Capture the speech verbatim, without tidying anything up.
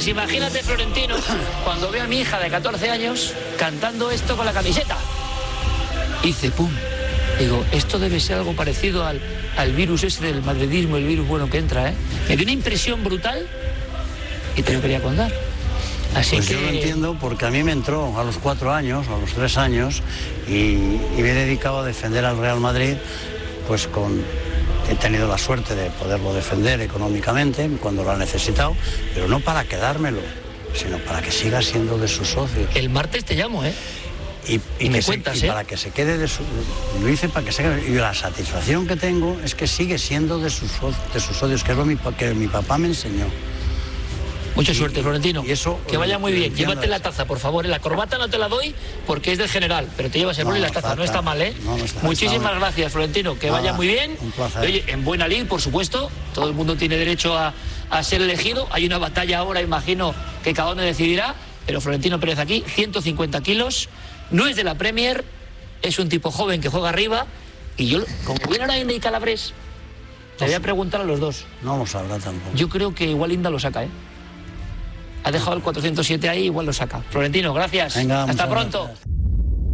Pues imagínate, Florentino, cuando veo a mi hija de catorce años cantando esto con la camiseta. Hice pum. Digo, esto debe ser algo parecido al, al virus ese del madridismo, el virus bueno que entra, ¿eh? Me dio una impresión brutal y te lo quería contar. Así pues que... yo lo entiendo porque a mí me entró a los cuatro años, a los tres años, y, y me he dedicado a defender al Real Madrid, pues con... He tenido la suerte de poderlo defender económicamente cuando lo ha necesitado, pero no para quedármelo, sino para que siga siendo de sus socios. El martes te llamo, ¿eh? Y, y, y me que cuentas, se, y ¿eh? para que se quede de su... Lo hice para que se quede... Y la satisfacción que tengo es que sigue siendo de sus, de sus socios, que es lo mi, que mi papá me enseñó. Mucha suerte, Florentino. Y eso, que vaya muy bien. entiendo. Llévate la taza, por favor. La corbata no te la doy porque es del general, pero te llevas el boli y la taza. falta. No está mal, ¿eh? No, no está, Muchísimas está gracias, Florentino. Que Nada, vaya muy bien. Un placer. Oye, en buena lid, por supuesto. Todo el mundo tiene derecho a, a ser elegido. Hay una batalla ahora, imagino, que cada uno decidirá. Pero Florentino Pérez aquí, ciento cincuenta kilos. No es de la Premier. Es un tipo joven que juega arriba. Y yo, como viene ahora Inda y Calabres, te voy a preguntar a los dos. No lo sabrá tampoco. Yo creo que igual Inda lo saca, ¿eh? Ha dejado el cuatrocientos siete ahí, igual lo saca. Florentino, gracias. Venga, hasta pronto. Gracias.